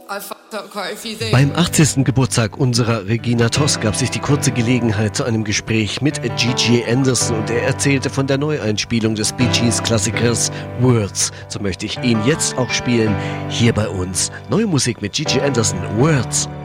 Beim 80. Geburtstag unserer Regina Toss gab sich die kurze Gelegenheit zu einem Gespräch mit Gigi Anderson und er erzählte von der Neueinspielung des Bee Gees Klassikers Words. So möchte ich ihn jetzt auch spielen, hier bei uns. Neue Musik mit Gigi Anderson, Words.